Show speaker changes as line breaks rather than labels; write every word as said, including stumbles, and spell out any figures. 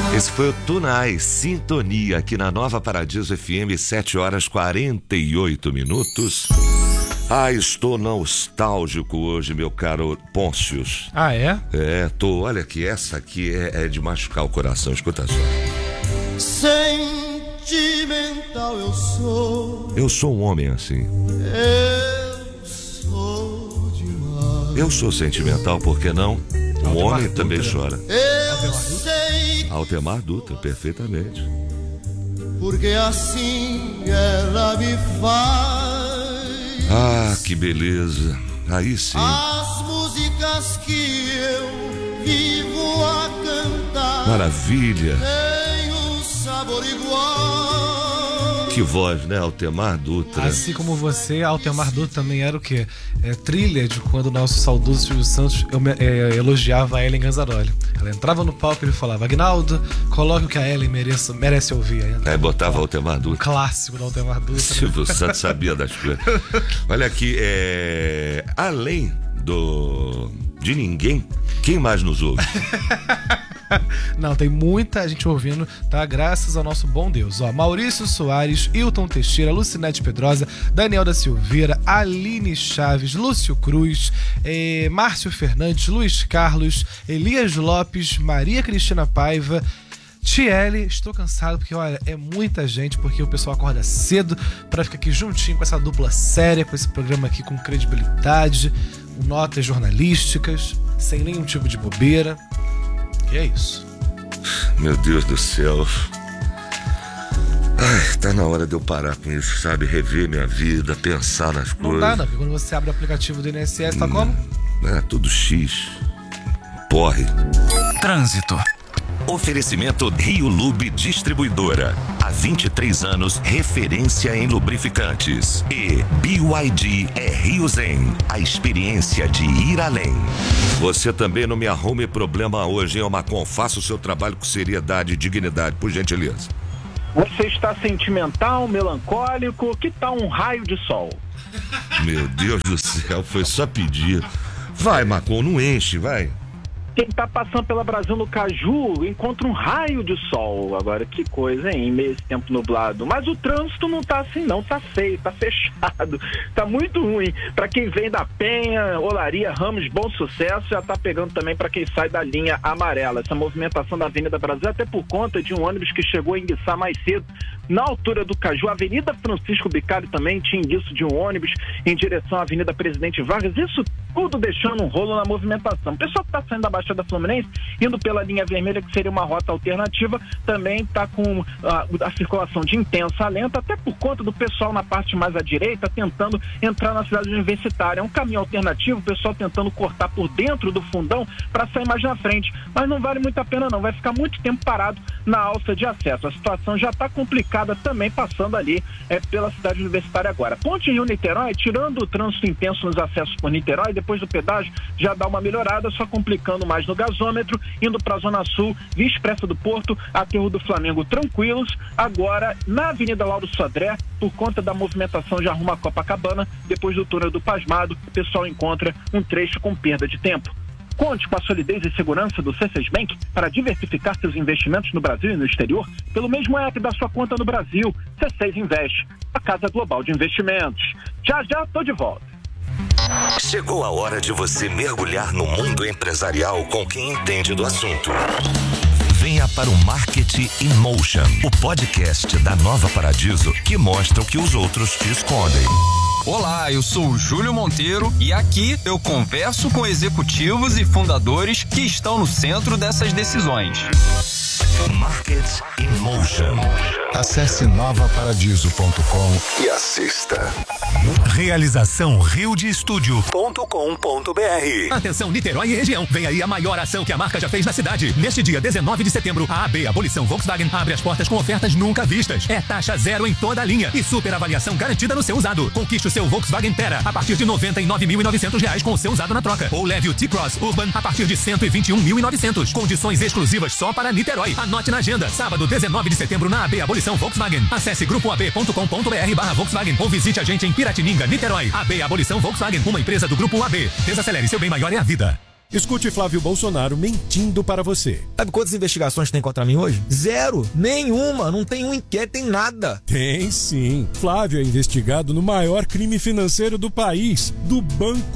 Esse foi o Tunai, Sintonia, aqui na Nova Paradiso F M, sete horas e quarenta e oito minutos. Ah, estou nostálgico hoje, meu caro Pôncius.
Ah, é?
É, tô. Olha aqui, essa aqui é, é de machucar o coração, escuta só.
Sentimental eu sou.
Eu sou um homem assim.
Eu sou demais.
Eu sou sentimental, por que não? Um
Altemar
homem
Dutra.
também chora.
Eu sei.
Altemar Dutra, perfeitamente.
Porque assim ela me faz.
Ah, que beleza. Aí sim.
As músicas que eu vivo a cantar.
Maravilha.
Tem um sabor igual.
Que voz, né? Altemar Dutra.
Assim como você, Altemar Dutra também era o quê? É, trilha de quando o nosso saudoso Silvio Santos eu, é, elogiava a Ellen Ganzaroli. Ela entrava no palco e ele falava: Agnaldo, coloque o que a Ellen merece, merece ouvir. Aí,
Aí botava Altemar Dutra.
Clássico do Altemar Dutra.
Silvio Santos sabia das coisas. Olha aqui, é... além do... de ninguém, quem mais nos ouve?
Não, tem muita gente ouvindo, tá? Graças ao nosso bom Deus. Ó, Maurício Soares, Hilton Teixeira, Lucinete Pedrosa, Daniel da Silveira, Aline Chaves, Lúcio Cruz, eh, Márcio Fernandes, Luiz Carlos, Elias Lopes, Maria Cristina Paiva, Tiele. Estou cansado porque, olha, é muita gente, porque o pessoal acorda cedo pra ficar aqui juntinho com essa dupla séria, com esse programa aqui com credibilidade, com notas jornalísticas, sem nenhum tipo de bobeira. E é isso.
Meu Deus do céu. Ai, tá na hora de eu parar com isso, sabe? Rever minha vida, pensar nas
Não
coisas.
dá, não, porque quando você abre o aplicativo do I N S S, tá como?
É tudo X. Porre.
Trânsito. Oferecimento Rio Lube Distribuidora. Há vinte e três anos, referência em lubrificantes. E B Y D é Rio Zen, a experiência de ir além.
Você também não me arrume problema hoje, hein, Macon? Faça o seu trabalho com seriedade e dignidade, por gentileza.
Você está sentimental, melancólico? Que tal um raio de sol?
Meu Deus do céu, foi só pedir. Vai, Macon, não enche, vai.
Quem está passando pela Brasil no Caju encontra um raio de sol. Agora, que coisa, hein? Meio esse tempo nublado. Mas o trânsito não tá assim, não. Tá feio, tá fechado. Tá muito ruim. Para quem vem da Penha, Olaria, Ramos, Bom Sucesso, já tá pegando também para quem sai da linha amarela. Essa movimentação da Avenida Brasil, até por conta de um ônibus que chegou a enguiçar mais cedo. Na altura do Caju, a Avenida Francisco Bicalho também tinha indício de um ônibus em direção à Avenida Presidente Vargas. Isso tudo deixando um rolo na movimentação. O pessoal que está saindo da Baixada Fluminense, indo pela linha vermelha, que seria uma rota alternativa, também está com a, a circulação de intensa a lenta, até por conta do pessoal na parte mais à direita tentando entrar na cidade universitária. É um caminho alternativo, o pessoal tentando cortar por dentro do fundão para sair mais na frente. Mas não vale muito a pena não, vai ficar muito tempo parado na alça de acesso. A situação já está complicada também passando ali é, pela cidade universitária agora. Ponte Rio-Niterói, tirando o trânsito intenso nos acessos por Niterói, depois do pedágio já dá uma melhorada, só complicando mais no gasômetro, indo para a Zona Sul, Via Expressa do Porto, Aterro do Flamengo tranquilos. Agora, na Avenida Lauro Sodré, por conta da movimentação já rumo a Copacabana, depois do túnel do Pasmado, o pessoal encontra um trecho com perda de tempo. Conte com a solidez e segurança do C seis Bank para diversificar seus investimentos no Brasil e no exterior pelo mesmo app da sua conta no Brasil. C seis Invest, a casa global de investimentos. Já já tô de volta.
Chegou a hora de você mergulhar no mundo empresarial com quem entende do assunto. Venha para o Marketing in Motion, o podcast da Nova Paradiso que mostra o que os outros te escondem.
Olá, eu sou o Júlio Monteiro e aqui eu converso com executivos e fundadores que estão no centro dessas decisões.
Market in Motion.
Acesse nova paradiso ponto com
e assista.
Realização rio de estúdio
ponto com ponto br.
Atenção Niterói e região, vem aí a maior ação que a marca já fez na cidade. Neste dia dezenove de setembro, a A B Abolição Volkswagen abre as portas com ofertas nunca vistas. É taxa zero em toda a linha e super avaliação garantida no seu usado. Conquiste o seu Volkswagen Tera a partir de noventa e nove mil e novecentos reais com o seu usado na troca. Ou leve o T-Cross Urban a partir de cento e vinte e um mil e novecentos. Condições exclusivas só para Niterói. Anote na agenda, sábado dezenove de setembro na A B Abolição Volkswagen. Acesse grupo a b ponto com ponto br barra Volkswagen ou visite a gente em Piratininga, Niterói. A B Abolição Volkswagen, uma empresa do Grupo A B. Desacelere, seu bem maior é a vida.
Escute Flávio Bolsonaro mentindo para você.
Sabe quantas investigações tem contra mim hoje? Zero. Nenhuma. Não tem um inquérito, tem nada.
Tem sim. Flávio é investigado no maior crime financeiro do país, do Banco